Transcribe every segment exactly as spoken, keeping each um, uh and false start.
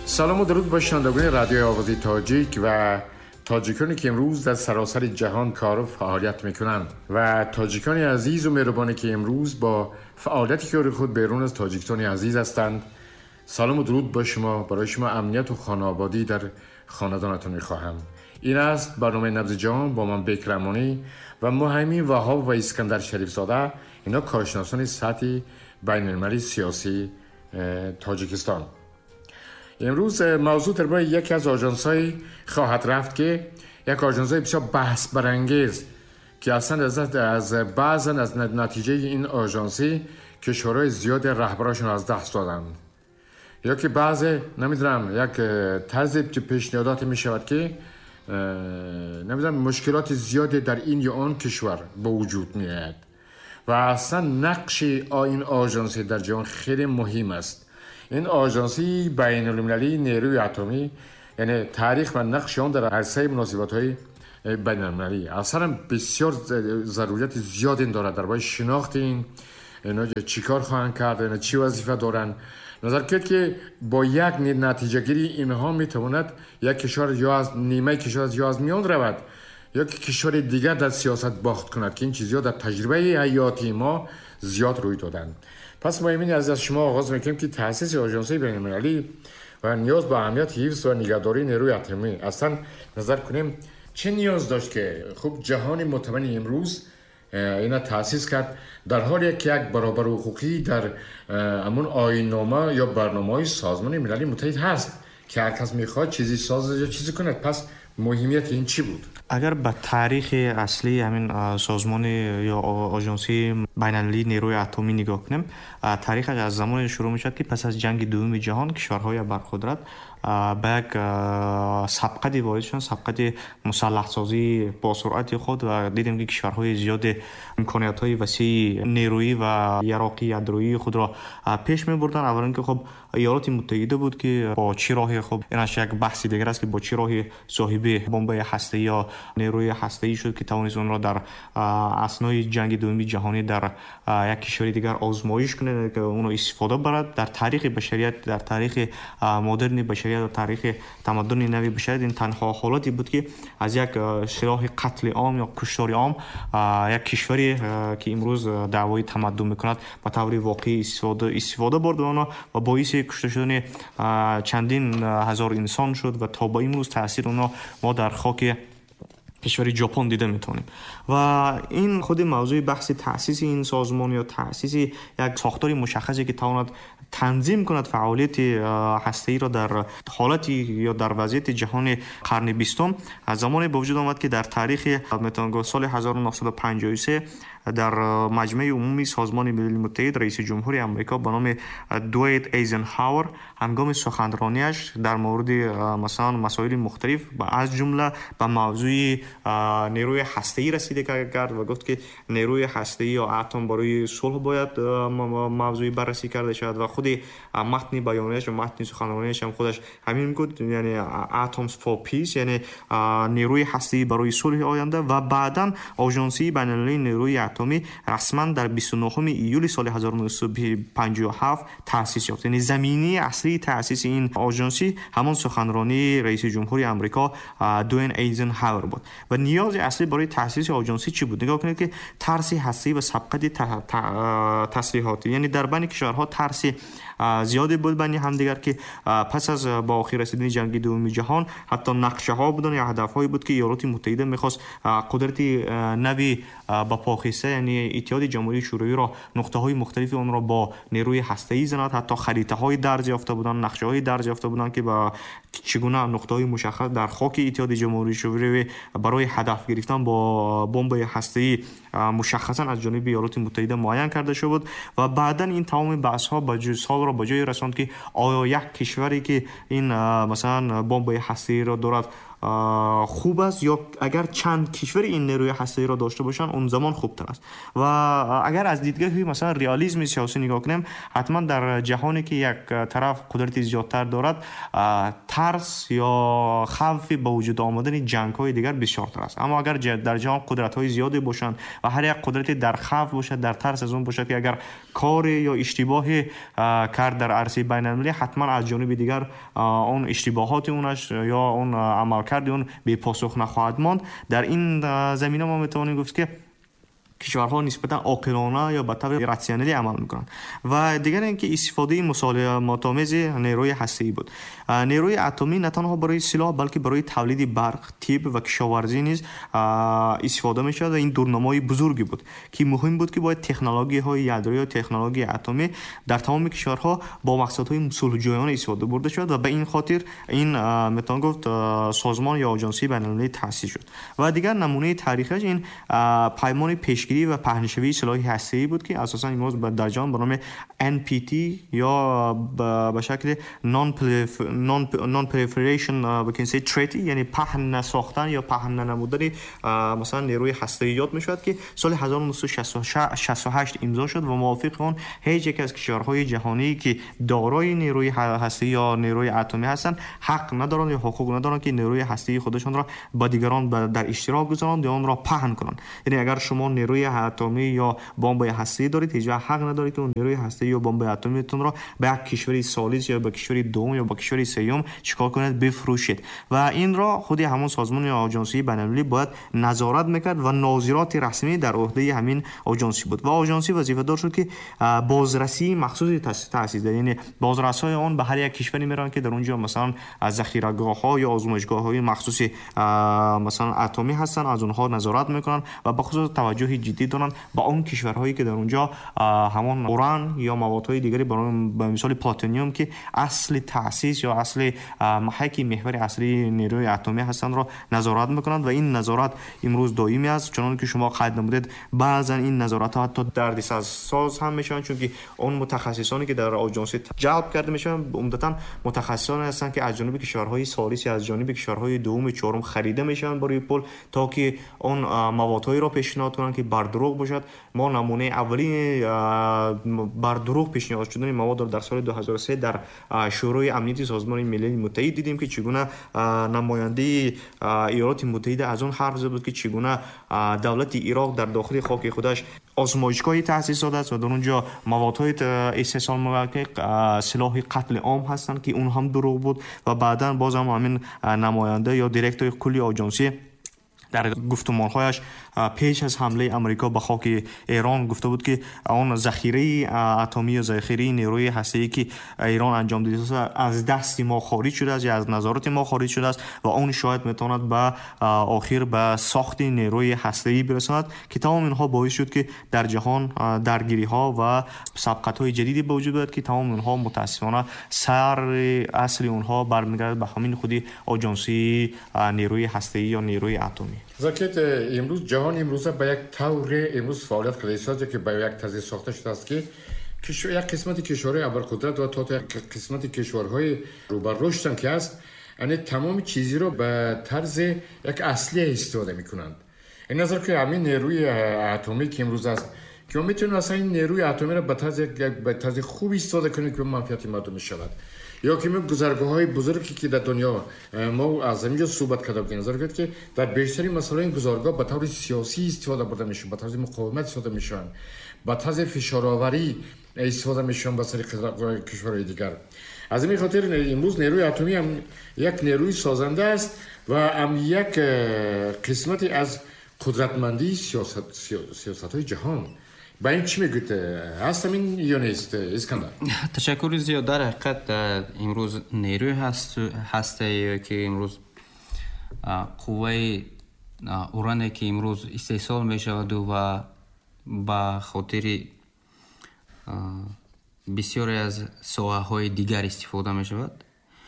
سلام و درود با شنوندگان رادیو آوازی تاجیک و تاجیکانی که امروز در سراسر جهان کار و فعالیت میکنند و تاجیکانی عزیز و مهربانی که امروز با فعالیتی که خود بیرون از تاجیکستان عزیز هستند. سلام و درود با شما. برای شما امنیت و خانوادگی در خاندانتون میخواهم. این است برنامه نبض جهان با من بیک رحمانی و مهیمین وهاب و اسکندر شریف زاده، اینا کارشناسان سطح بین المللی سیاسی تاجیکستان. امروز موضوع درباره یکی از آژانس‌های خواهد رفت که یک آژانس‌های بسیار بحث برانگیز که اصلا از از بعضا از نتیجه این آژانسی کشورهای زیاد رهبراشون از دست دادند، یا که بعض نمیدونم یک طرز پیشنهادات می شود که نمیدونم مشکلات زیادی در این یا آن کشور به وجود میاد و اصلا نقش این آژانسی در جهان خیلی مهم است. این آژانسی بین المللی نیروی اتمی، یعنی تاریخ و نقش آن در عرصه مناسبات‌های بین المللی اصلا بسیار ضرورت زیادی دارد درباره شناخت این اینا چیکار خواهند کرد، اینا چی وظیفه دارند. نظر کرد که با یک نتیجه گیری اینها میتواند یک کشور یا از نیمه کشور یا از میان رود یا که کشور دیگر در سیاست باخت کند که این چیزها در تجربه حیاتی ما زیاد روی دادند. پس ما همین از شما آغاز میکنیم که تأسیس آژانسی بین المللی و نیاز به اهمیت حفظ و نگهداری نیروی اتمی اصلا نظر کنیم چه نیاز داشت که خوب جهان متمدن امروز اینا تأسیس کرد، در حالی که یک برابر حقوقی در همون آیین‌نامه یا برنامه‌های سازمان ملل متحد هست که هر کس میخواد چیزی ساز یا چیزی کند. پس مهمیت این چی بود؟ اگر به تاریخ اصلی همین سازمان یا آژانسی بین‌المللی نیروی اتمی نگاه کنیم، تاریخ از زمان شروع میشد که پس از جنگ دوم جهان کشورهای برقدرت به یک سبقت وارد شدن، سبقت مسلح سازی با سرعت خود، و دیدیم که کشورهای زیاد امکانیت‌های وسیع نیرویی و یراقی یادرویی خود را پیش می‌بردن. اولا که خب ایالات متحده بود که با چه راهی، خب اینش یک بحث دیگر است که با چه راهی صاحب بمب هسته‌ای یا نیروی هسته‌ای شد که توانست اون را در اثنای جنگ دوم جهانی در یک کشور دیگر آزمایش کنه که اون را استفاده برد. در تاریخ بشریت، در تاریخ مدرن بشریت و تاریخ تمدن نوی بشریت این تنها حالتی بود که از یک سلاح قتل عام یا کشتار عام یک کشوری که امروز دعوای تمدن میکند به طور واقعی استفاده استفاده برد و باعث کشته شدن چندین هزار انسان شد و تا به امروز تاثیر اونها ما در خاک کشور ژاپن دیده میتونیم. و این خود موضوع بحث تأسیس این سازمان یا تأسیس یک ساختار مشخصی که تواند تنظیم کند فعالیت هسته‌ای را در حالتی یا در وضعیت جهان قرن بیستم از زمانی به وجود آمد که در تاریخ سال هزار و نهصد و پنجاه و سه در مجمع عمومی سازمان ملل متحد رئیس جمهور آمریکا به نام دوایت ایزنهاور هنگام سخنرانیش در مورد مثلا مسائل مختلف از جمله به موضوع نیروی هسته‌ای رسیده کرد و گفت که نیروی هسته‌ای یا اتم برای صلح باید موضوع بررسی کرده شود و خود متن بیانیه‌اش و متن سخنرانیش هم خودش همین گفت، یعنی atoms for peace، یعنی نیروی هسته‌ای برای صلح آینده. و بعداً آژانسی بین‌المللی نیروی اتمی رسما در بیست و نهم ایول سال هزار و نهصد و پنجاه و هفت تأسیس یافت. یعنی زمینه اصلی تأسیس این آژانسی همان سخنرانی رئیس جمهور آمریکا دوایت ایزنهاور بود. و نیاز اصلی برای تأسیس آژانسی چی بود؟ نگاه کنید که ترس هسته‌ای و سبقت تسلیحاتی، یعنی در بین کشورها ترس زیادی بود بین همدیگر که پس از با آخر رسیدن جنگ دوم جهان حتی نقشه ها بودن یا هدف هایی بود که ایالات متحده میخواست قدرت نوی با پاخیسته، یعنی اتحاد جماهیر شوروی را نقطه های مختلف اون را با نیروی هسته‌ای زند. حتی خریطه های درج یافته بودن، نقشه های درج یافته بودن که با چگونه نقطه های مشخص در خاک اتحاد جماهیر شوروی برای هدف گرفتن با بمب هسته‌ای مشخصا از جانب ایالات متحده معین کرده شده بود. و بعدا این تمام بحث ها با سال را به جای رساند که آیا یک کشوری که این مثلا بمب هسته‌ای را دارد خوب است یا اگر چند کشور این نیروی هسته‌ای را داشته باشند اون زمان خوبتر است. و اگر از دیدگاه مثلا ریالیسم سیاسی نگاه کنیم، حتما در جهانی که یک طرف قدرت زیادتر دارد ترس یا خوف به وجود آمدن جنگ‌های دیگر بسیارتر است. اما اگر در جهان قدرت‌های زیادی باشند و هر یک قدرت در خوف باشد، در ترس از اون باشد که اگر کار یا اشتباهی کرد در عرصه بین‌المللی، حتما از جانب دیگر اون اشتباهات اونش یا اون عملکرد اون بی پاسخ نخواهد ماند. در این زمینه ما میتوانیم گفت که کشورها نسبتا عاقلانه یا به طور راسیونالی عمل میکنند. و دیگر اینکه استفاده مسالمت آمیز نیروی هسته‌ای بود. نیروی اتمی نه تنها برای سلاح بلکه برای تولید برق، تیب و کشاورزی نیز استفاده میشد و این دورنمای بزرگی بود که مهم بود که باید تکنولوژی های یادری و تکنولوژی اتمی در تمام کشورها با مقصدهای صلح‌جویانه استفاده برده شد و به این خاطر این میتوان گفت سازمان یا آژانسی بین‌المللی تأسیس شد. و دیگر نمونه تاریخیش این پیمان پیشگیری و پهنشوی سلاح هسته‌ای بود که اساساً امروز در جهان به نام ان پی تی یا به شکل نان نان پلیفریشن بکنسه تریتی، یعنی پهن نساختن یا پهن نمودن مثلا نیروی هسته‌ای یاد میشد که سال هزار و نهصد و شصت و هشت امضا شد و موافق اون هیچ یک از کشورهای جهانی که دارای نیروی هسته‌ای یا نیروی اتمی هستند حق ندارند یا حقوق ندارند که نیروی هسته‌ای خودشان را با دیگران در اشتراک گذارند یا اون را پهن کنند. یعنی اگر شما نیروی اتمی یا بمب هسته‌ای دارید، هیچ حق ندارید که اون نیروی هسته‌ای یا بمب اتمیتون را به یک کشور ثالث یا به کشور دوم یا به کشور سوم چیکار کنید؟ بفروشید. و این را خود همون سازمان یا آژانسی بین‌المللی باید نظارت میکرد و ناظرات رسمی در عهده همین آژانسی بود و آژانسی وظیفه دار شد که بازرسی مخصوصی تأسیس داد. یعنی بازرسای آن به هر یک کشوری میرن که در اونجا مثلا ذخیره‌گاه‌ها یا آزمایشگاه‌های مخصوصی مثلا اتمی هستن، از اونها نظارت میکنن و به خصوص توجه جدی دارن با اون کشورهایی که در اونجا همون اوران یا موادهای دیگری به مثال پلاتینیوم که اصل تأسیس یا اصل محک محور اصلی نیروی اتمی هستند را نظارت میکنند و این نظارت امروز دائمی است. چون که شما قید نمودید بعضا این نظارت ها حتی دردساز هم میشن، چون که اون متخصصانی که در آژانسی جلب کرده میشن عمدتا متخصصانی هستند که از جانب کشورهای ثالث از جانب کشورهای دوم چهارم خریده میشن برای پول تا که اون موادهایی را پیشنهاد کنند که بر دروغ باشد. ما نمونه اولی بر دروغ پیشنهاد شدن مواد در سال دو هزار و سه در شورای امنیت سازمان ملل متحد دیدیم که چگونه نماینده ایالات متحده از اون حرف زد بود که چگونه دولت عراق در داخل خاک خودش آزمایشگاهی تأسیس داده است و در اونجا موادهای استحصال می‌کنند که سلاح قتل عام هستند که اون هم دروغ بود. و بعداً باز هم همین نماینده یا دیرکتور کلی آژانسی در گفتمان‌هایش پیش از حمله امریکا به خاک ایران گفته بود که اون ذخیره اتمی و ذخیره نیروی هسته‌ای که ایران انجام داده از دست ما خارج شده است یا از نظارت ما خارج شده است و اون شاید میتواند به آخر به ساخت نیروی هسته‌ای برساند که تمام اینها باعث شد که در جهان درگیری‌ها و سبقت‌های جدیدی به وجود بیاد که تمام اینها متأسفانه سر اصل اونها برمیگردد به همین خودی آژانسی نیروی هسته‌ای یا نیروی اتمی. زاکت امروز جهان امروز به یک طور امروز فعالیت کرده است که به یک طرز ساخته شده است که یک قسمت کشورهای ابرقدرت و تا قسمت کشورهای رو به رشد که است، یعنی تمام چیزی رو به طرز یک اصلی استفاده میکنند. این نظر که همین نیروی اتمی که امروز است که ما میتونیم اصلا این نیروی اتمی رو به طرز به طرز خوب استفاده کنیم که منفعت مردم شود. یا که ما گزارگاه‌های بزرگی که در دنیا ما از اینجا صحبت کرده بودیم نظر کرد که در بیشتری مسائل این گزارگاه به طور سیاسی استفاده برده میشن، به طرز مقاومت استفاده میشن، به طرز فشارآوری استفاده میشن به سر کشورهای دیگر. از این خاطر امروز نیروی اتمی هم یک نیروی سازنده است و هم یک قسمتی از قدرتمندی سیاست سیاست‌های جهان. با این چی میگوید؟ هست همین یا نیست اسکندر؟ تشکر زیاد. در حقیقت امروز نیروی هست هسته که امروز قوه اورانی که امروز استحصال میشود و با خاطر بسیاری از ساحه‌های دیگر استفاده میشود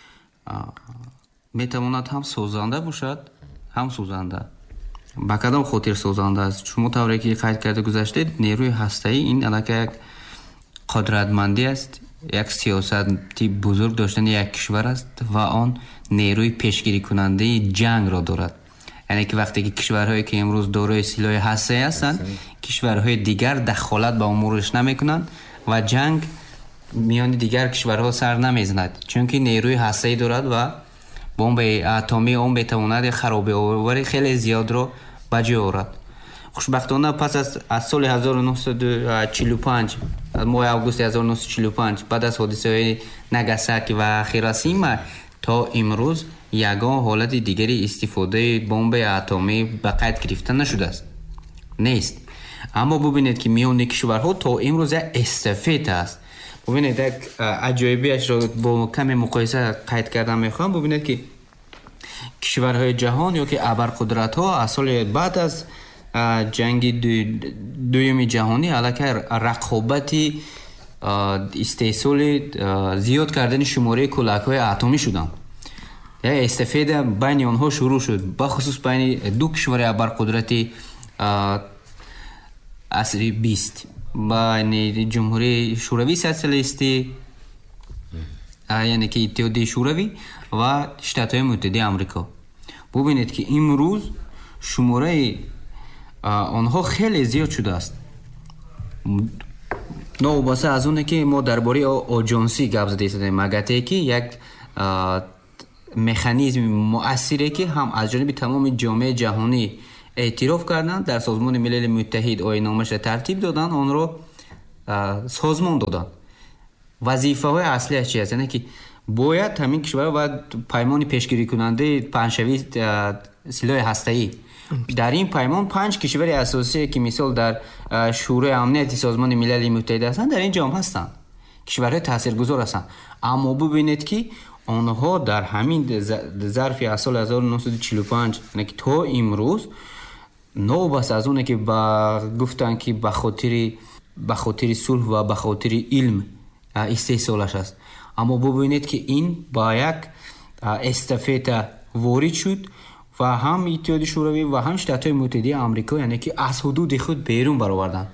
میتواند هم سوزنده باشد هم سوزنده. با کدام خاطر سوزنده است؟ شما طوری که قید کرده گذشته نیروی هسته‌ای این البته یک قدرتمندی است یک سیاستی بزرگ داشتن یک کشور است و آن نیروی پیشگیری کننده جنگ را دارد. یعنی که وقتی که کشورهایی که امروز دارای سلاح هسته‌ای هستند، کشورهای دیگر دخالت به امورش نمیکنند و جنگ میان دیگر کشورها سر نمیزند، چون که نیروی هسته‌ای دارد و بمب اتمی اون بتواند خرابی آوری خیلی زیاد را به جای آورد. خوشبختانه پس از, از سال هزار و نهصد و چهل و پنج، ماه اوگوست هزار و نهصد و چهل و پنج، بعد از حادثه های ناگاساکی و هیروشیما تا امروز یگان حالت دیگری استفاده بمب اتمی به قید گرفته نشده است، نیست. اما ببینید که میان کشورها تا امروز استفاده است. ببینید یک عجایبیش را با کمی مقایسه قید کردم میخوام. ببینید که کشورهای جهان یا که ابرقدرت ها از سال بعد از جنگ دو دوم جهانی علاقه رقابتی استحصال زیاد کردن شماره کلاک های اتمی شدند. یعنی استفاده بین آنها شروع شد، بخصوص بین دو کشور ابرقدرتی عصر بیست، بین جمهوری شوروی سوسیالیستی یعنی که اتحادیه شوروی و شتات های متحده آمریکا. ببینید که امروز شماره آنها خیلی زیاد شده است. نوباسه از اونه که ما درباره آژانسی گپ زده ایم، مگه که یک مکانیزم مؤثره که هم از جانب تمام جامعه جهانی اعتراف کردند، در سازمان ملل متحد آیین‌نامه‌اش ترتیب دادن، آن را سازمان دادن. وظیفه های اصلی چی است؟ یعنی که باید همین کشور و پیمان پیشگیری کننده پنجشوی سلاح هسته‌ای، در این پیمان پنج کشور اساسی که مثال در شورای امنیت سازمان ملل متحد هستند در این جام هستند، کشورهای تاثیرگذار هستند. اما ببینید که آنها در همین ظرف از سال هزار و نهصد و چهل و پنج یعنی تا امروز نوبس از اونه که با گفتن که به خاطر به خاطر صلح و به خاطر علم استحصالش است، اما ببینید که این با یک استفاده وارد شد و هم اتحاد شوروی و هم شتات متحده آمریکا یعنی که از حدود خود بیرون برآوردن،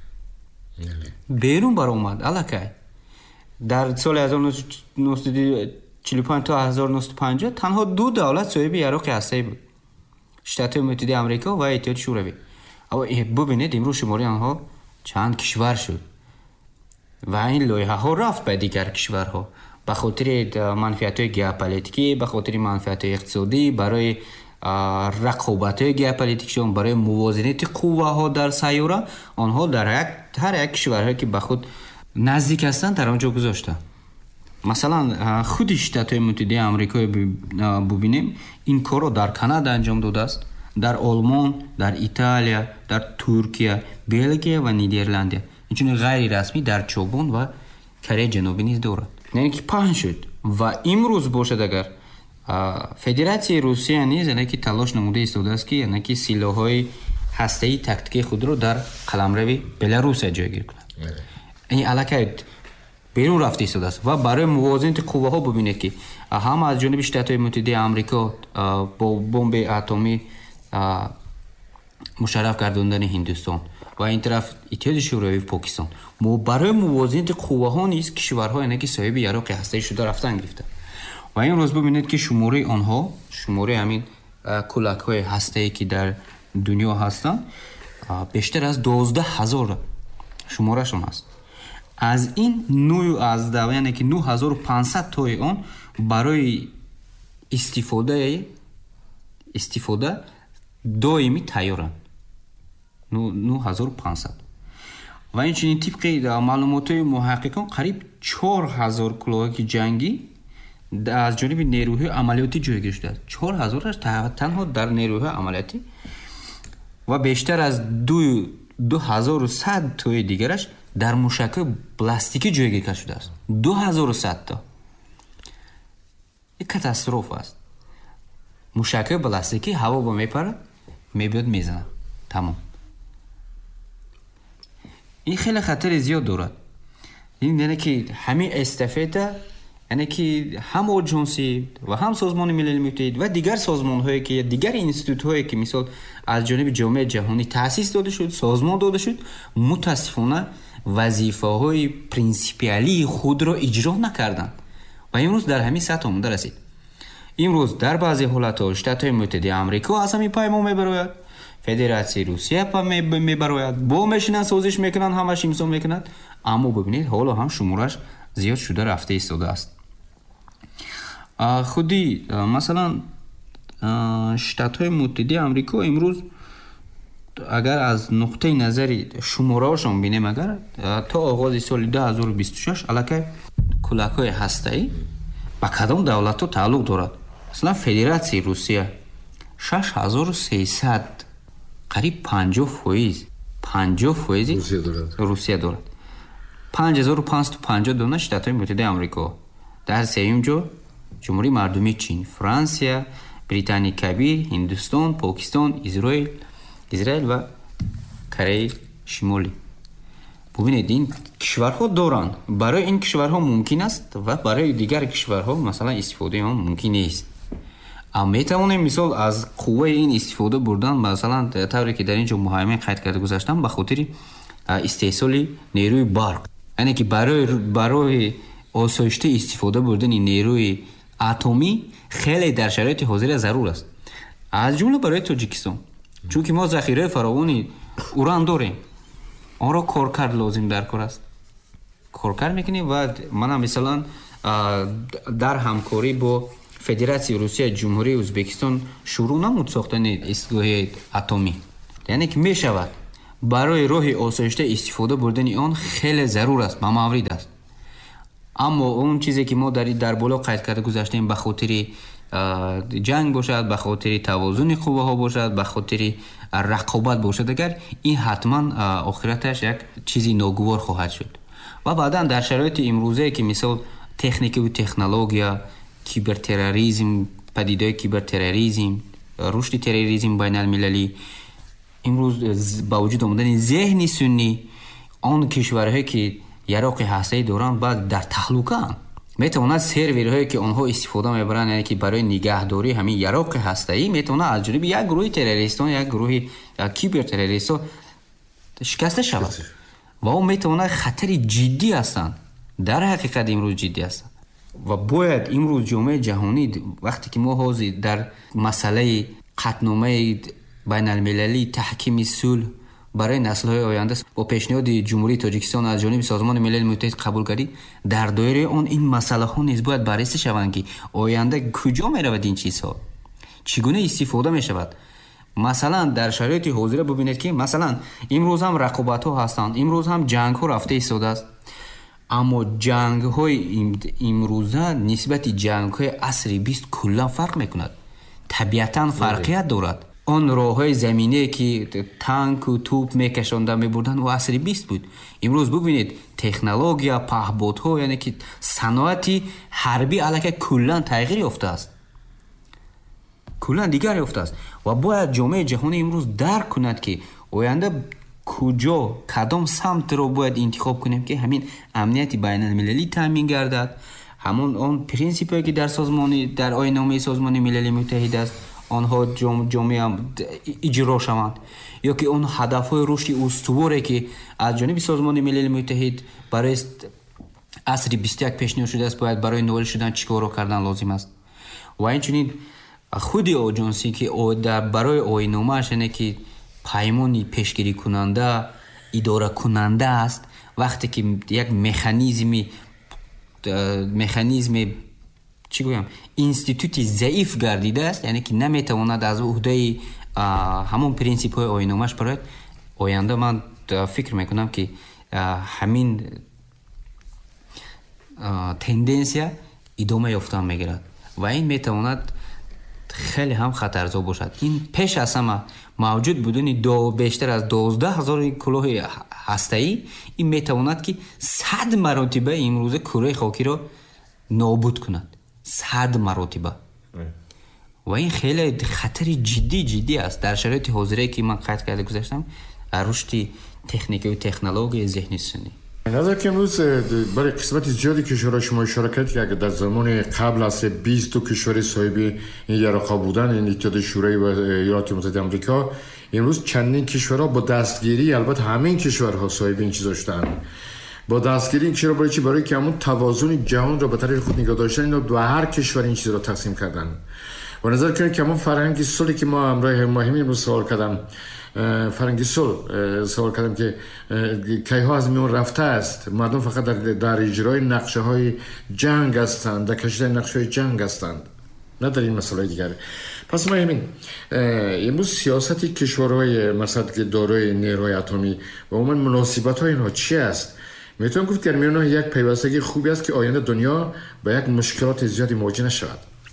بیرون برآمد. علاقه در سال هزار و نهصد و چهل و پنج تا هزار و نهصد و پنجاه تنها دو دولت صاحب عراق هسته‌ای بود، شتات متحده آمریکا و اتحاد شوروی. اما ببینید امروز شماره آنها چند کشور شد و این لایحه ها رفت به دیگر کشورها به خاطر منفعت های ژئوپلیتیکی، به خاطر منفعت های اقتصادی، برای رقابت های ژئوپلیتیکشون، برای موازنه قوه ها در سیاره، آنها در یک هر یک کشورهایی که به خود نزدیک هستند در آنجا گذاشته. مثلا خود شتات متحده آمریکا ببینیم این کار رو در کانادا انجام داده است، در آلمان، در ایتالیا، در ترکیه، بلژیک و نیدرلند. اینچون غیر رسمی در چوبان و کره جنوبی نیز دارد. یعنی که پنج شد و امروز باشد اگر فدراسیون روسیه نیز یعنی که تلاش نموده ایستاده است که یعنی که سلاح‌های هسته‌ای تاکتیکی خود را در قلمرو بلاروس جایگیر کند. این علاقه بیرون رفته ایستاده است و برای موازنه قوه ها ببینید که هم از جانب شتات متحده آمریکا با بمب اتمی مشرف گرداندن هندوستان و این طرف اتحاد شوروی پاکستان، ما برای موازنه قوه ها نیست کشورها یعنی که صاحب عراق هسته‌ای شده رفتن گرفته و این روز ببینید که شماره آنها، شماره همین کلاک های هسته‌ای که در دنیا هستند بیشتر از دوازده هزار شماره شون است. از این نوع از دو یعنی که نه هزار و پانصد تای آن برای استفاده استفاده دائمی تیارند، نه هزار و پانصد. و این چنین طبق معلومات محققان قریب چهار هزار کلاک جنگی از جانب نیروهای عملیاتی جایگیر شده است. چهار هزار تنها در نیروهای عملیاتی و بیشتر از دو دو هزار و صد تای دیگرش در موشک پلاستیکی جایگیر شده است. دو هزار و صد تا. این کاتاستروف است. موشک پلاستیکی هوا با میپره میبیاد میزنه تمام. این خیلی خطر زیاد دارد. این یعنی که همین استفاده یعنی که هم آژانسی و هم سازمان ملل متحد و دیگر سازمان هایی که دیگر اینستیتوت هایی که مثلا از جانب جامعه جهانی تأسیس داده شد، سازمان داده شد، متاسفانه вазифаҳои принсипиалии худро иҷро накарданд ва имрӯз дар ҳамин сатҳ омада расид. имрӯз дар баъзе ҳолатҳо Штатҳои Муттаҳидаи Амрико аз ҳамин паймон мебарояд, Федератсияи Русия мебарояд, бо мешинанд, созиш мекунанд, ҳамаш имзо мекунанд, аммо бибинед ҳоло ҳам шумораш зиёд шуда рафта истодааст. худи масалан Штатҳои Муттаҳидаи Амрико имрӯз агар аз нуқтаи назари шумораашон бинем, агар то оғози соли ду ҳазору бисту шаш аллакай кӯлакҳои ҳастаӣ ба кадом давлатҳо тааллуқ дорад? Масалан Федератсияи Русия шаш ҳазору сесад, қариб панҷоҳ фоиз панҷоҳ фоизи Русия дорад. панҷ ҳазору панҷсад و панҷоҳ дона Штатҳои Муттаҳидаи Амрико. дар сеюм ҷо ҷумҳурии мардумии Чин, Франсия, Британияи Кабир, Ҳиндустон, Покистон, Изроил, Израил ва Кореяи Шимолӣ. бубинед, ин кишварҳо доранд. барои ин кишварҳо мумкин аст ва барои дигар кишварҳо масалан истифодаи он мумкин нест. аммо метавонем мисол аз қувваи ин истифода бурдан, масалан тавре ки дар ин ҷо муҳаймин қайд карда гузаштам, ба хотири истеҳсоли нерӯи барқ, яъне ки барои барои осоишта истифода бурдани нерӯи атомӣ хеле дар шароити ҳозира зарур аст, аз ҷумла барои Тоҷикистон, чунки мо захираи фаровони уран дорем. онро коркард лозим дар кор аст, коркард мекунем ва манам мисалан дар ҳамкорӣ бо Федератсияи Русия ҷумҳурии Ӯзбекистон шурӯъ намуд сохтани истгоҳи атомӣ, яъне ки мешавад. барои роҳи осоишта истифода бурдани он хеле зарур аст, ба маврид аст. аммо он чизе ки мо дар боло қайд карда гузаштем, ба хотири ҷанг бошад, ба хотири тавозуни қувваҳо бошад, ба хотири рақобат бошад, агар ин ҳатман охираташ як чизи ногувор хоҳад шуд. ва баъдан дар шароити имрӯзае ки мисол техникаву технология, кибертерроризм, падидаи кибертерроризм, рушди терроризм байналмилалӣ, имрӯз ба вуҷуд омадани зеҳни суннӣ, он кишварҳое ки яроқи ҳастаӣ доранд баъд дар таҳлукаанд. метавонад серверҳое ки онҳо истифода мебаранд, яъне ки барои нигаҳдории ҳамин яроқи ҳастаӣ, метавонад аз ҷониби як гурӯҳи террористон, як гурӯҳи кибертеррористон шикаста шавад ва он метавонад хатари ҷиддӣ ҳастанд. дар ҳақиқат имрӯз ҷиддӣ ҳастанд ва бояд имрӯз ҷомеаи ҷаҳонӣ вақте ки мо ҳозир дар масъалаи қатномаи байналмилалии таҳкими сулҳ барои наслҳои оянда бо пешниҳоди ҷумҳурии Тоҷикистон аз ҷониби Созмони Милали Муттаҳид қабул гардид, дар доираи он ин масъалаҳо низ бояд баррасӣ шаванд ки оянда куҷо меравад ин чизҳо, чӣ гуна истифода мешавад. масалан дар шароити ҳозира бубинед ки масалан имрӯз ҳам рақобатҳо ҳастанд, имрӯз ҳам ҷангҳо рафта истодааст, аммо ҷангҳои имрӯза нисбати ҷангҳои асри бист куллан фарқ мекунад, табиатан фарқият дорад. он роҳҳои заминие ки танку тӯп мекашонда мебурданд ва асри бист буд. имрӯз бубинед технология, паҳбодҳо, яъне ки саноати ҳарбӣ аллакай куллан тағйир ёфтааст, куллан дигар ёфтааст ва бояд ҷомеаи ҷаҳонӣ имрӯз дарк кунад ки оянда куҷо, кадом самтро бояд интихоб кунем ки ҳамин амнияти байналмилалӣ таъмин гардад, ҳамон он принсипҳое ки дар созмони дар ойнномаи Созмони Милали Муттаҳид аст, онҳо ҷомеа иҷро шаванд, ё ки он ҳадафҳои рушди устуворе ки аз ҷониби Созмони Милали Муттаҳид барои асри бисту як пешниҳод шудааст, бояд барои ноил шудан чӣ корро кардан лозим аст. ва инчунин худи оҷонсӣ ки барои ойнномааш, яъне ки паймони пешгирикунанда, идоракунанда аст, вақте ки як механизми механизми чӣ гӯям институти заиф гардидааст, яъне ки наметавонад аз уҳдаи ҳамон принсипҳои ойнномааш барояд, оянда ман фикр мекунам ки ҳамин тенденсия идома ёфтан мегирад ва ин метавонад хеле ҳам хатарзо бошад. ин пеш аз ҳама мавҷуд будани бештар аз дувоздаҳ ҳазори кӯлоҳи ҳастаӣ, ин метавонад ки сад маротиба имрӯза кӯраи хокиро нобуд кунад, сад маротиба. ва ин хеле хатари ҷиддӣ ҷиддӣ аст дар шароити ҳозирае ки ман қайд карда гузаштам, рушди техникаву технологияи зеҳни суннӣ. نظر که امروز برای قسمت زیادی کشورها شما اشاره کرد که اگر در زمان قبل از بیست کشور صاحب این یراقا بودن، این اتحاد شوروی و ایالات متحده آمریکا، امروز چندین کشورها با دستگیری، البته همه این کشورها صاحب این چیزا شدن، با دستگیری این چرا برای چی؟ برای که همون توازن جهان را به طرف خود نگاه داشتن، اینو دو هر کشور این چیز رو تقسیم کردن. و نظر کنید که همون فرهنگی صلحی که ما همراه مهمی امروز سوال کردم، فرهنگی صلح سوال کردم که کی ها از میون رفته است، مردم فقط در, در اجرای نقشه های جنگ هستند، در کشیدن نقشه های جنگ هستند، نه در این مسئله دیگر. پس ما همین امروز سیاستی کشورهای مثلا که دارای نیروی اتمی و عموما مناسبت های اینها چی است؟ میتونم گفت که میان یک پیوستگی خوبی است که آینده دنیا با یک مشکلات زیادی مواجه نشود.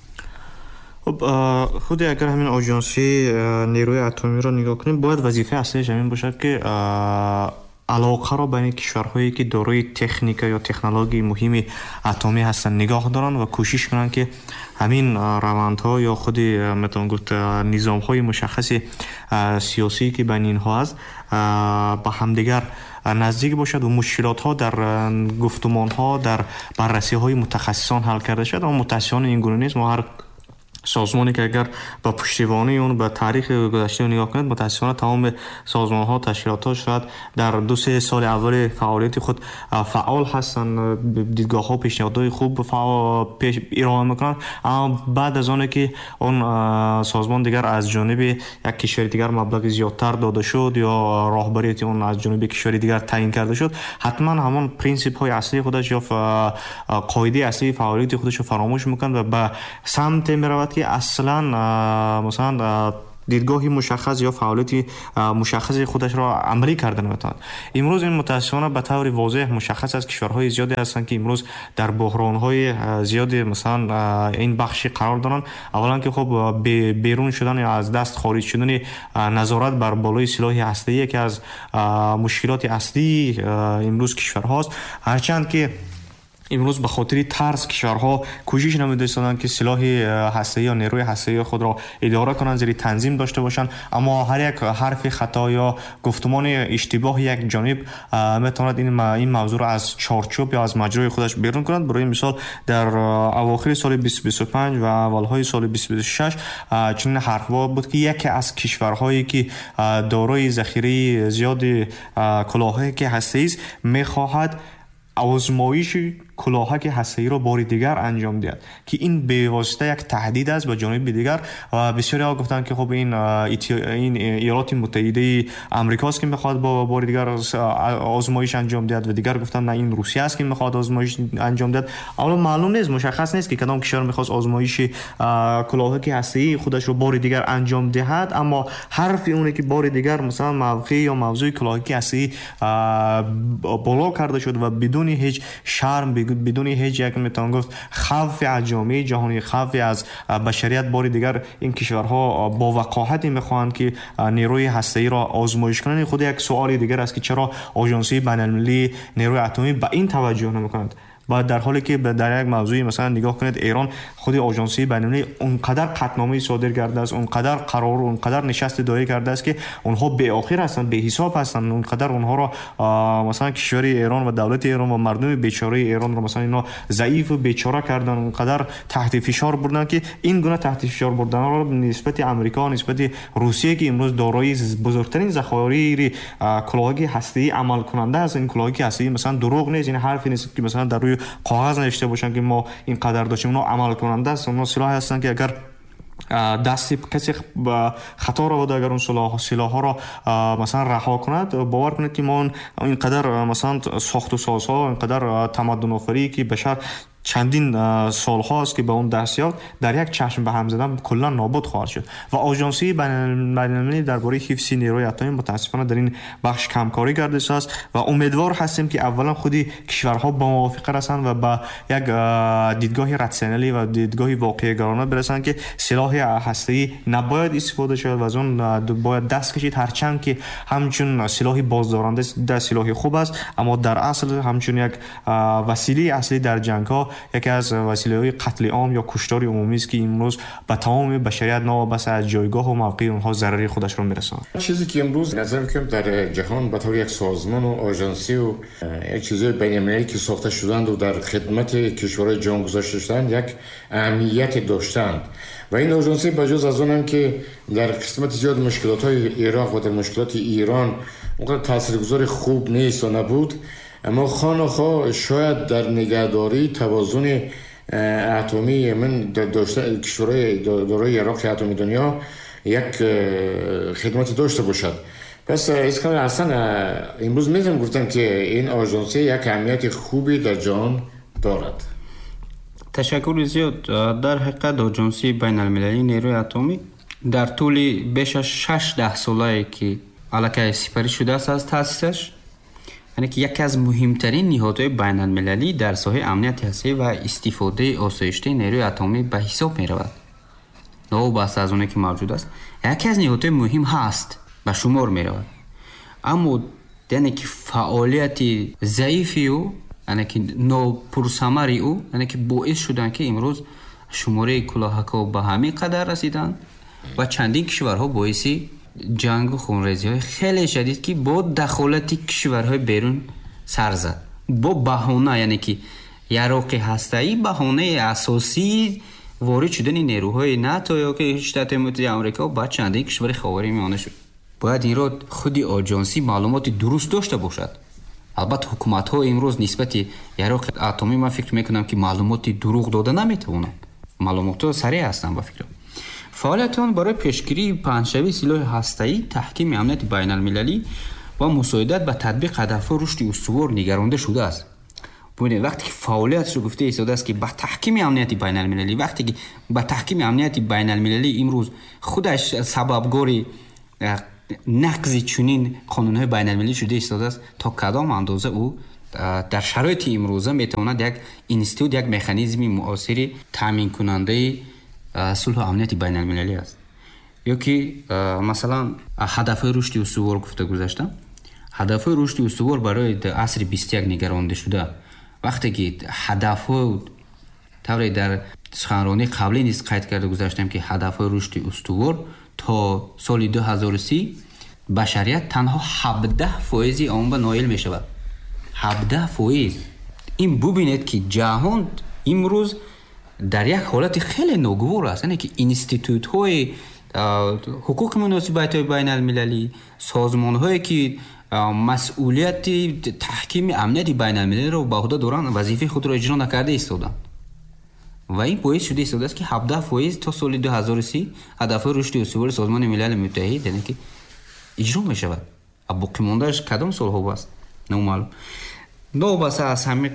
خب خود اگر همین آژانسی نیروی اتمی را نگاه کنیم، باید وظیفه اصلیش همین باشد که علاقه را بین کشورهایی که دارای تکنیک یا تکنولوژی مهمی اتمی هستند نگاه دارن و کوشش کنن که همین روندها یا خود میتونم گفت نظام‌های مشخص سیاسی که بین اینها هست با همدیگر نزدیک باشد و مشکلات ها در گفتمان ها در بررسی های متخصصان حل کرده شد. اما متاسفانه این گونه نیست. ما هر سازمانی که اگر با پشتیبانی اون به تاریخ گذشته نگاه کنید، متاسفانه تمام سازمان ها تشکیلات ها شاید در دو سه سال اول فعالیت خود فعال هستن، دیدگاه ها پیشنهادهای خوب فعال پیش ارائه میکنن، اما بعد از آن که اون سازمان دیگر از جانب یک کشور دیگر مبلغ زیادتر داده شد یا راهبریت اون از جانب کشور دیگر تعیین کرده شد، حتما همون پرینسیپ های اصلی خودش یا قاعده اصلی فعالیت خودش رو فراموش میکنه و به سمت میرود که اصلا مثلا دیدگاهی مشخص یا فعالیتی مشخص خودش را عملی کردن میتواند. امروز این متاسفانه به طور واضح مشخص از کشورهای زیادی هستند که امروز در بحرانهای زیادی مثلا این بخشی قرار دارن. اولا که خب بیرون شدن یا از دست خارج شدن نظارت بر بالای سلاح هسته‌ای که از مشکلات اصلی امروز کشورهاست، هرچند که امروز به خاطر ترس کشورها کوشش نمی‌داشتند که سلاح هسته‌ای یا نیروی هسته‌ای خود را اداره کنند، زیر تنظیم داشته باشند، اما هر یک حرف خطا یا گفتمان اشتباه یک جانب میتواند این این موضوع را از چارچوب یا از مجرای خودش بیرون کند. برای مثال در اواخر سال بیست بیست و پنج و اولهای سال بیست بیست و شش چنین حرف‌ها بود که یکی از کشورهایی که دارای ذخیره زیاد کلاهک هسته‌ای است می‌خواهد آزمایش کلاهک هسته‌ای را بار دیگر انجام دهد که این به واسطه یک تهدید است به جانب دیگر. و بسیاری ها گفتند که خب این این ایالات متحده آمریکا است که میخواد با بار دیگر آزمایش انجام دهد و دیگر گفتند نه این روسیه است که میخواد آزمایش انجام دهد. اما معلوم نیست، مشخص نیست که کدام کشور میخواد آزمایش کلاهک هسته‌ای خودش رو بار دیگر انجام دهد، اما حرف اونه که بار دیگر مثلا موقع یا موضوع کلاهک هسته‌ای بالا کرده شد و بدون هیچ شرم، بدون هیچ یک میتوان گفت خوف از جامعه جهانی، خوف از بشریت، بار دیگر این کشورها با وقاحت میخواهند که نیروی هسته‌ای را آزمایش کنند. خود یک سوال دیگر است که چرا آژانسی بین‌المللی نیروی اتمی به این توجه نمی‌کند؟ و در حالی که در یک موضوعی مثلا نگاه کنید، ایران خود آژانسی بین‌المللی اونقدر قطعنامه صادر کرده است، اونقدر قرار، اونقدر نشست دایی کرده است که اونها به آخر هستند، به حساب هستند، اونقدر اونها را مثلا کشور ایران و دولت ایران و مردم بیچاره ایران را مثلا اینا ضعیف و بیچاره کردن، اونقدر تحت فشار بردن که این گونه تحت فشار بردن را نسبت امریکا، نسبت روسیه که امروز دارای بزرگترین ذخایر کلاهک هسته‌ای عمل کننده است، این کلاهک هسته‌ای مثلا دروغ نیست، این حرفی نیست که مثلا در روی کاغذ نوشته باشن که ما این قدر داشتیم، اونا عمل کننده است، اونا سلاح هستن که اگر دستی کسی خطا را بده، اگر اون سلاح سلاح ها را مثلا رها کند، باور کنید که ما اینقدر مثلا ساخت و سازها، اینقدر تمدن آفری که بشر چندین سال هاست که به اون دست یافت، در یک چشم به هم زدن کلا نابود خواهد شد. و آژانسی بین‌المللی درباره حفظ نیروی اتمی متاسفانه در این بخش کمکاری کرده است و امیدوار هستیم که اولا خودی کشورها با موافقه رسند و با یک دیدگاه راسیونالی و دیدگاه واقعی گرانه برسند که سلاح هسته‌ای نباید استفاده شود و از اون باید دست کشید، هرچند که همچون سلاحی بازدارنده در سلاحی خوب است، اما در اصل همچون یک وسیله اصلی در جنگ ها یکی از وسیله‌های قتل عام یا کشتار عمومی است که امروز به تمام بشریت نوابسته از جایگاه و موقع اونها ضرری خودش رو میرساند. چیزی که امروز نظر می‌کنم در جهان به طور یک سازمان و آژانسی و یک چیزای بین‌المللی که ساخته شدند و در خدمت کشورهای جهان گذاشته شدند یک اهمیت داشتند و این آژانسی بجز از اونم که در قسمت زیاد مشکلات‌های عراق و در مشکلات ایران اونقدر تاثیرگذار خوب نیست و نبود، اما خانه‌ها شاید در نگهداری توازن اتمی من داشته کشورهای دارای عراق اتمی دنیا یک خدمت داشته باشد. پس اسکان اصلا امروز میتونم گفتم که این آژانسی یک اهمیت خوبی در جهان دارد. تشکر زیاد. در حقیقت آژانسی بین المللی نیروی اتمی در طول بیش از شش ده ساله که علاقه سپری شده است از تاسیسش، یعنی که یکی از مهمترین نهادهای بین المللی در ساحه امنیت هسته‌ای و استفاده آسایشته نیروی اتمی به حساب می رود. نوابسته از اونی که موجود است یکی از نهادهای مهم هست به شمار می رود، اما یعنی که فعالیت ضعیفی او یعنی که ناپرثمری او یعنی که باعث شدن که امروز شماره کلاهک‌ها به همین قدر رسیدن و چندین کشورها باعث جنگ و خونریزی های خیلی شدید که با دخالت کشورهای بیرون سر زد، با بهانه یعنی که عراق هسته‌ای بهانه اساسی وارد شدن نیروهای ناتو یا که ایالات متحده آمریکا با چندین کشور خاورمیانه شد. باید این را خودی آژانسی معلومات درست داشته باشد. البته حکومت ها امروز نسبت عراق اتمی من فکر میکنم که معلومات دروغ داده نمیتونند، معلومات سریع هستند. با فکر فعالیت آن برای پیشگیری پنه‌شوی سلاح هسته‌ای، تحکیم امنیت بین المللی و مساعدت به تطبیق هدف‌های رشد استوار نگرانده شده است. ببینید وقتی که فعالیتش رو گفته ایستاده است که به تحکیم امنیت بین المللی، وقتی که به تحکیم امنیت بین المللی امروز خودش سببگاری نقض چنین قانون‌های بین المللی شده ایستاده است، تا کدام اندازه او در شرایط امروزه میتواند یک اینستیتوت، یک مکانیزم مؤثر تامین کننده صلح و امنیت بین المللی است. یا که مثلا هدف‌های رشد استوار گفته گذاشتم، هدف‌های رشد استوار برای عصر بیست و یک نگرانده شده. وقتی که هدف‌ها طوری در سخنرانی قبلی نیز قید کرده گذاشتم که هدف‌های رشد استوار تا سال دو هزار و سی بشریت تنها هفده فایز آن به نایل می شود. هفده فایز. این ببینید که جهان امروز در یک حالت خیلی ناگوار است، یعنی که اینستیتوت های حقوق مناسبت بین المللی، سازمان هایی که مسئولیت تحکیم امنیت بین المللی را به عهده دارند وظیفه خود را اجرا نکرده ایستادند و این باعث شده ایستاده است که هفده فایز تا سال دو هزار و سی هدف رشد استوار سازمان ملل متحد یعنی که اجرا می شود. باقی موندهش کدام سال ها است نامعلوم. نوابسته از همین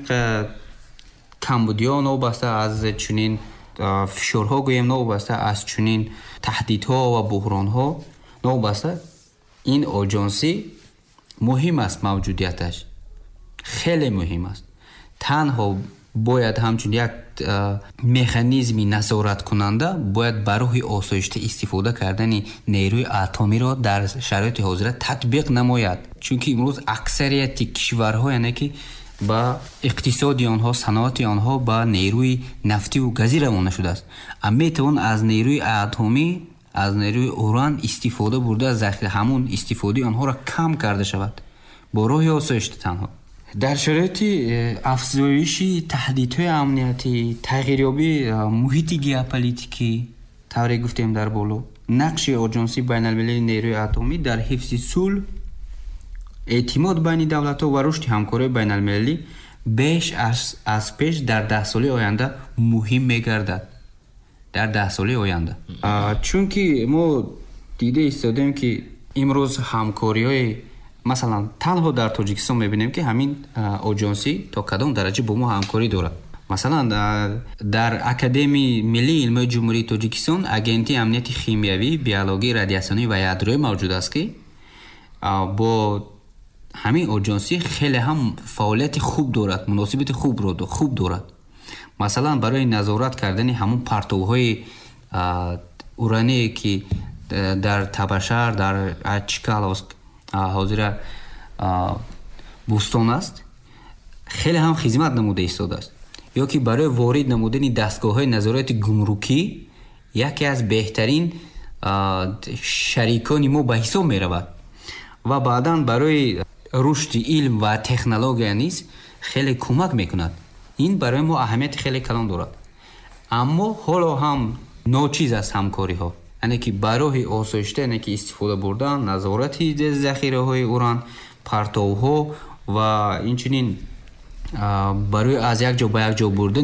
کمبودیا، نوابسته از چنین فشارها گویم، نوابسته از چنین تهدیدها و بحرانها، نوابسته این آژانسی مهم است. موجودیتش خیلی مهم است. تنها باید همچون یک مکانیزمی نظارت کننده باید برای آسایشته استفاده کردن نیروی اتمی را در شرایط حاضر تطبیق نماید، چون که امروز اکثریت کشورها یعنی که با اقتصادی آنها، صنعت آنها با نیروی نفتی و گازی روانه شده است. اما میتوان از نیروی اتمی، از نیروی اوران استفاده برده از ذخیره همون استفاده آنها را کم کرده شود با راه آسایشته. تنها در شرایط افزایش تهدیدهای امنیتی، تغییریابی محیط ژئوپلیتیکی طوری گفتیم در بالا، نقش آژانسی بین المللی نیروی اتمی در حفظ صلح، اعتماد بین دولت‌ها و رشد همکاری بین المللی بیش از از پیش در ده سال آینده مهم می‌گردد. در ده سال آینده چون که ما دیده ایستادیم که امروز همکاری‌های مثلا تنها در تاجیکستان می‌بینیم که همین آژانسی تا کدام درجه با ما همکاری دارد. مثلا در اکادمی ملی علم جمهوری تاجیکستان اگنتی امنیت شیمیایی، بیولوژی، رادیاسیونی و یادرویی موجود است که با همین آژانسی خیلی هم فعالیت خوب دارد، مناسبت خوب رو خوب دارد. مثلا برای نظارت کردن همون پرتوهای اورانی که در تبشر، در چیکال حاضر بوستون است، خیلی هم خدمت نموده ایستاده است. یا که برای وارد نمودن دستگاه‌های نظارت گمرکی یکی از بهترین شریکان ما به حساب می رود و بعداً برای رشد علم و تکنولوژی نیز خیلی کمک میکند. این برای ما اهمیت خیلی کلان دارد. اما حالا هم ناچیز است همکاری ها، یعنی که برای آسایشته یعنی که استفاده بردن نظارت ذخیره های اوران، پرتو ها و اینچنین برای از یک جا به یک جا بردن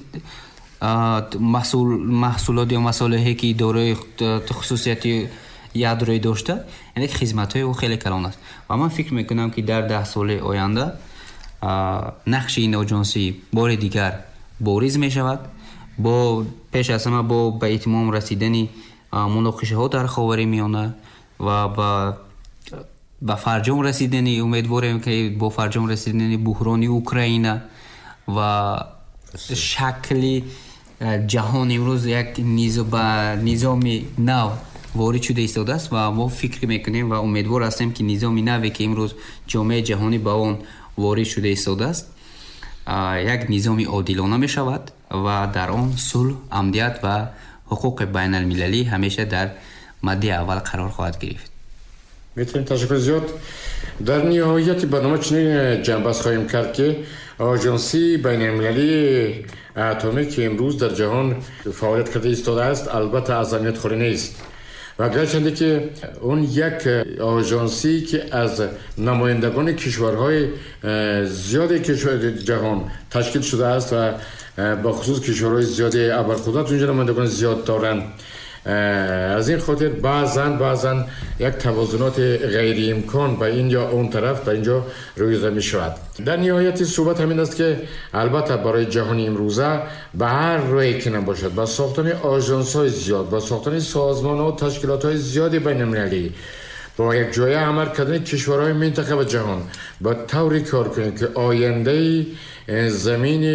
محصول محصولات یا مصالحی که دارای خصوصیت یادرویی داشته، یعنی خدمات های او خیلی کلان است و من فکر میکنم که در ده سال آینده نقش این آژانسی بار دیگر بارز می شود. با پیش از همه با به اتمام رسیدن مناقشه ها در خاورمیانه و با به فرجام رسیدن، امیدواریم که با فرجام رسیدن بحران اوکراین و شکل جهان امروز یک نظام نو وارد شده ایستاده است و ما فکر میکنیم و امیدوار هستیم که نظام نوی که امروز جامعه جهانی با آن وارد شده ایستاده است یک نظام عادلانه می شود و در آن صلح، امنیت و حقوق بین المللی همیشه در مد اول قرار خواهد گرفت. میتونیم تشکر زیاد. در نهایت برنامه چنین جنبش خواهیم کرد که آژانسی بین المللی اتمی که امروز در جهان فعالیت کرده ایستاده است البته از اهمیت خالی نیست و گرچنده که اون یک آژانسی که از نمایندگان کشورهای زیاد کشور جهان تشکیل شده است و با خصوص کشورهای زیاد ابرقدرت اونجا نمایندگان زیاد دارند، از این خاطر بعضاً بعضاً یک توازنات غیر امکان به این یا اون طرف به اینجا روی می شود. در نهایت صحبت همین است که البته برای جهان امروزه به هر روی که نباشد با ساختن آژانس های زیاد، با ساختن سازمان ها و تشکیلات های زیادی بین المللی، با یک جایه عمل کردن کشورهای منطقه و جهان با طوری کار کنیم که آینده زمین